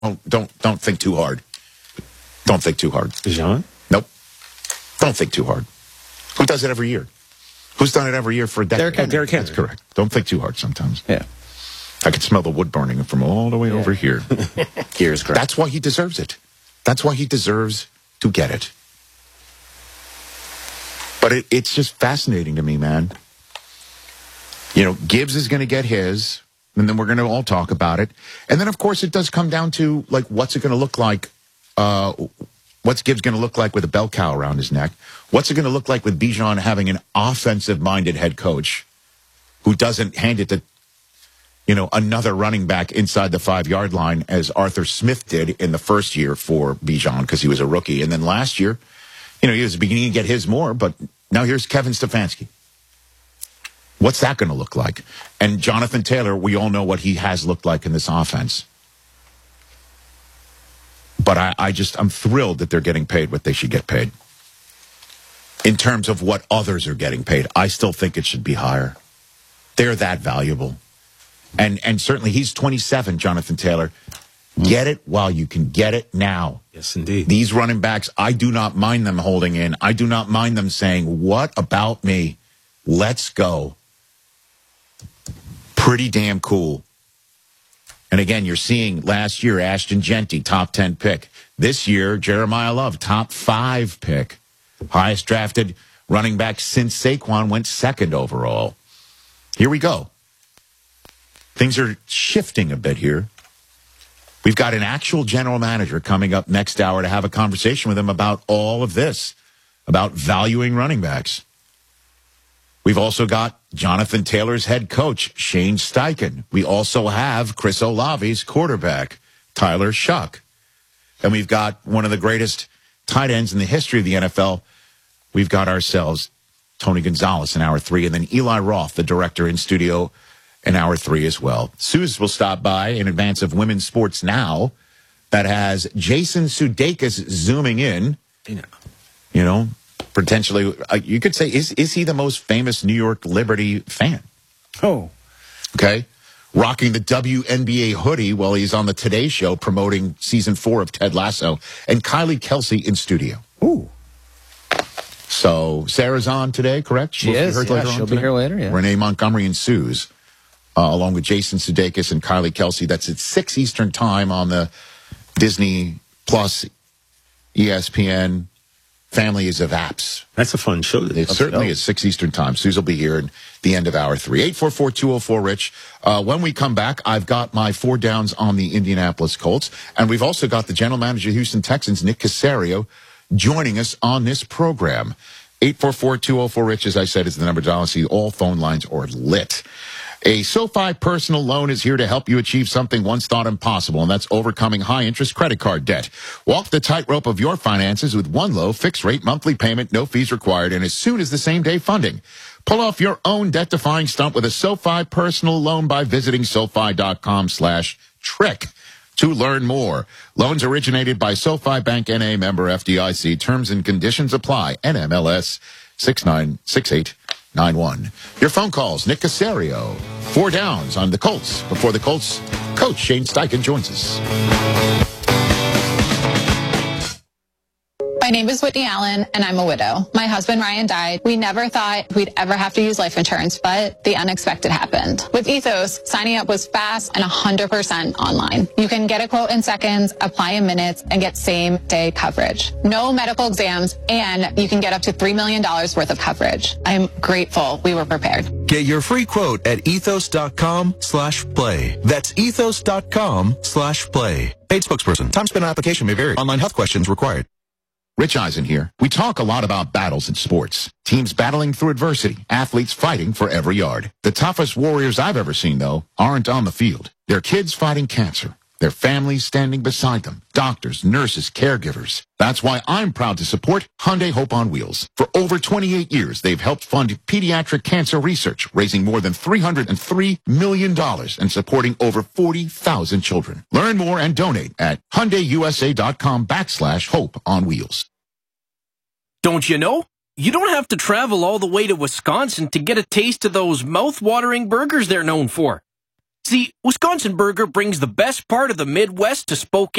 don't think too hard. Don't think too hard. Bijan? Nope. Don't think too hard. Who does it every year? Who's done it every year for a decade? Derrick Henry. That's correct. Don't think too hard sometimes. Yeah. I could smell the wood burning from all the way over here. Gears correct. That's why he deserves it. That's why he deserves to get it. But it's just fascinating to me, man. You know, Gibbs is going to get his, and then we're going to all talk about it. And then, of course, it does come down to, like, what's it going to look like? What's Gibbs going to look like with a bell cow around his neck? What's it going to look like with Bijan having an offensive-minded head coach who doesn't hand it to, you know, another running back inside the 5-yard line as Arthur Smith did in the first year for Bijan because he was a rookie. And then last year, you know, he was beginning to get his more, but now here's Kevin Stefanski. What's that going to look like? And Jonathan Taylor, we all know what he has looked like in this offense. But I'm thrilled that they're getting paid what they should get paid. In terms of what others are getting paid, I still think it should be higher. They're that valuable. And certainly he's 27, Jonathan Taylor. Get it while you can get it now. Yes, indeed. These running backs, I do not mind them holding in. I do not mind them saying, what about me? Let's go. Pretty damn cool. And again, you're seeing last year, Ashton Genty, top 10 pick. This year, Jeremiah Love, top 5 pick. Highest drafted running back since Saquon went 2nd overall. Here we go. Things are shifting a bit here. We've got an actual general manager coming up next hour to have a conversation with him about all of this, about valuing running backs. We've also got Jonathan Taylor's head coach, Shane Steichen. We also have Chris Olave's quarterback, Tyler Shuck. And we've got one of the greatest tight ends in the history of the NFL. We've got ourselves Tony Gonzalez in hour 3, and then Eli Roth, the director in studio, in hour 3 as well. Suze will stop by in advance of Women's Sports Now. That has Jason Sudeikis zooming in. You know, potentially, you could say, is he the most famous New York Liberty fan? Oh. Okay. Rocking the WNBA hoodie while he's on the Today Show promoting season 4 of Ted Lasso. And Kylie Kelsey in studio. Ooh. So Sarah's on today, correct? She is. Yeah, she'll be here later. Yeah. Renee Montgomery and Suze. Along with Jason Sudeikis and Kylie Kelsey. That's at 6 Eastern time on the Disney Plus, ESPN family of apps. That's a fun show. It certainly is 6 Eastern time. Suze will be here at the end of hour 3. 844-204-RICH. When we come back, I've got my 4 downs on the Indianapolis Colts. And we've also got the general manager of the Houston Texans, Nick Caserio, joining us on this program. 844-204-RICH, as I said, is the number to dial. See, all phone lines are lit. A SoFi personal loan is here to help you achieve something once thought impossible, and that's overcoming high-interest credit card debt. Walk the tightrope of your finances with one low, fixed-rate monthly payment, no fees required, and as soon as the same-day funding. Pull off your own debt-defying stunt with a SoFi personal loan by visiting SoFi.com/trick. To learn more, loans originated by SoFi Bank N.A. member FDIC. Terms and conditions apply. NMLS 696891. Your phone calls, Nick Caserio. 4 downs on the Colts. Before the Colts, Coach Shane Steichen joins us. My name is Whitney Allen, and I'm a widow. My husband, Ryan, died. We never thought we'd ever have to use life insurance, but the unexpected happened. With Ethos, signing up was fast and 100% online. You can get a quote in seconds, apply in minutes, and get same-day coverage. No medical exams, and you can get up to $3 million worth of coverage. I'm grateful we were prepared. Get your free quote at ethos.com/play. That's ethos.com/play. Paid spokesperson. Time spent on application may vary. Online health questions required. Rich Eisen here. We talk a lot about battles in sports. Teams battling through adversity. Athletes fighting for every yard. The toughest warriors I've ever seen, though, aren't on the field. They're kids fighting cancer. Their families standing beside them. Doctors, nurses, caregivers. That's why I'm proud to support Hyundai Hope on Wheels. For over 28 years, they've helped fund pediatric cancer research, raising more than $303 million and supporting over 40,000 children. Learn more and donate at HyundaiUSA.com/Hope on Wheels. Don't you know? You don't have to travel all the way to Wisconsin to get a taste of those mouth-watering burgers they're known for. See, Wisconsin Burger brings the best part of the Midwest to Spokane.